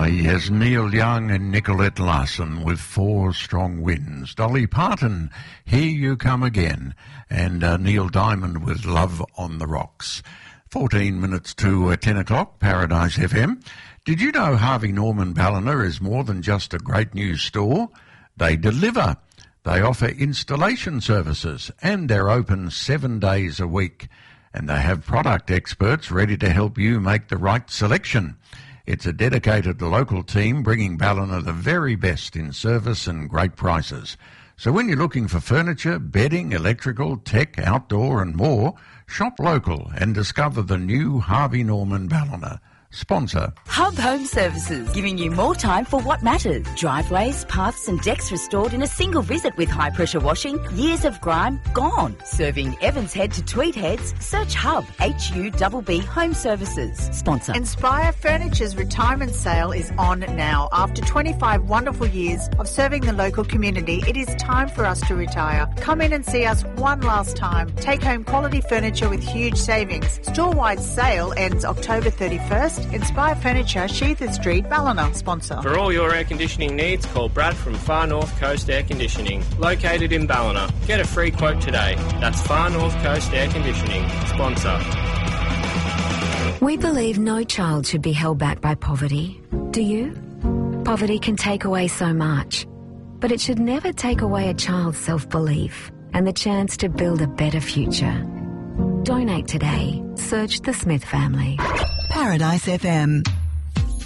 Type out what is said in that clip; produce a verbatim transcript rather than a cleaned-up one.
yes, Neil Young and Nicolette Larson with Four Strong Winds. Dolly Parton, Here You Come Again. And uh, Neil Diamond with Love on the Rocks. fourteen minutes to uh, ten o'clock, Paradise F M. Did you know Harvey Norman Ballina is more than just a great new store? They deliver. They offer installation services and they're open seven days a week. And they have product experts ready to help you make the right selection. It's a dedicated local team bringing Ballina the very best in service and great prices. So when you're looking for furniture, bedding, electrical, tech, outdoor and more, shop local and discover the new Harvey Norman Ballina. Sponsor Hub Home Services, giving you more time for what matters. Driveways, paths and decks restored in a single visit with high pressure washing. Years of grime gone. Serving Evans Head to Tweed Heads. Search Hub, H U B B Home Services. Sponsor Inspire Furniture's retirement sale is on now. After twenty-five wonderful years of serving the local community, it is time for us to retire. Come in and see us one last time. Take home quality furniture with huge savings. Store-wide sale ends October thirty-first. Inspire Furniture, Sheether Street, Ballina. Sponsor. For all your air conditioning needs, call Brad from Far North Coast Air Conditioning, located in Ballina. Get a free quote today. That's Far North Coast Air Conditioning. Sponsor. We believe no child should be held back by poverty. Do you? Poverty can take away so much, but it should never take away a child's self-belief and the chance to build a better future. Donate today. Search the Smith family. Paradise F M.